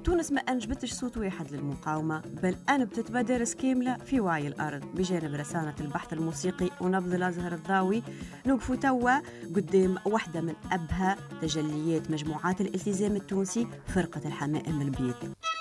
تونس ما أنجبتش صوت واحد للمقاومة، بل أنبتت مدارس كاملة في وعي الأرض. بجانب رسالة البحث الموسيقي ونبض الأزهر الضاوي، نوقفوا توا قدام واحدة من أبهى تجليات مجموعات الالتزام التونسي، فرقة الحمائم البيض.